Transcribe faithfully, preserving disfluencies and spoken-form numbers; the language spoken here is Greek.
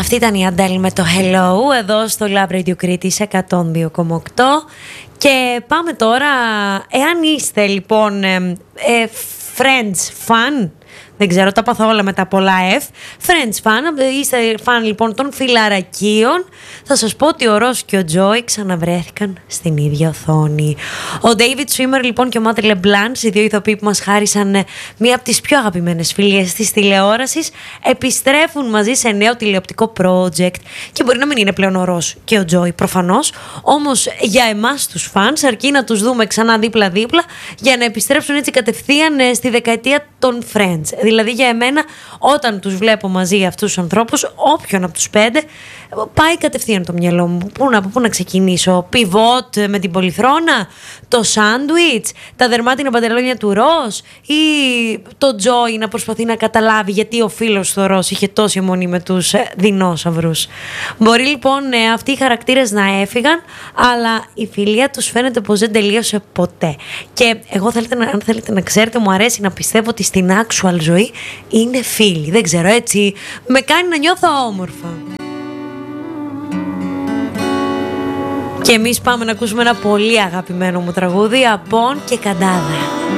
Αυτή ήταν η Αντέλ με το Hello εδώ στο Love Radio Κρήτης εκατόν δύο κόμμα οκτώ. Και πάμε τώρα, εάν είστε λοιπόν ε, ε, Friends fan, δεν ξέρω, τα πάθα όλα με τα πολλά F. Friends fan, είστε fan λοιπόν των φιλαρακίων. Θα σας πω ότι ο Ross και ο Joey ξαναβρέθηκαν στην ίδια οθόνη. Ο David Schwimmer λοιπόν και ο Matt LeBlanc, οι δύο ηθοποιοί που μας χάρισαν μία από τις πιο αγαπημένες φιλίες της τηλεόρασης, επιστρέφουν μαζί σε νέο τηλεοπτικό project. Και μπορεί να μην είναι πλέον ο Ross και ο Joey προφανώς, όμως για εμάς τους fans αρκεί να τους δούμε ξανά δίπλα-δίπλα για να επιστρέψουν έτσι κατευθείαν στη δεκαετία των Friends. Δηλαδή για εμένα όταν τους βλέπω μαζί αυτούς τους ανθρώπους, όποιον από τους πέντε, πάει κατευθείαν το μυαλό μου. Πού να, πού να ξεκινήσω? Πιβότ με την πολυθρόνα, το σάντουιτς, τα δερμάτινα παντελόνια του Ρος ή το Τζόι να προσπαθεί να καταλάβει γιατί ο φίλος του Ρος είχε τόση αιμονή με τους δεινόσαυρους. Μπορεί λοιπόν αυτοί οι χαρακτήρες να έφυγαν, αλλά η φιλία τους φαίνεται πως δεν τελείωσε ποτέ. Και εγώ θέλετε να, αν θέλετε να ξέρετε, μου αρέσει να πιστεύω ότι στην actual ζωή είναι φίλοι. Δεν ξέρω, έτσι με κάνει να νιώθω όμορφα. Και εμείς πάμε να ακούσουμε ένα πολύ αγαπημένο μου τραγούδι, Απόν και Καντάδα.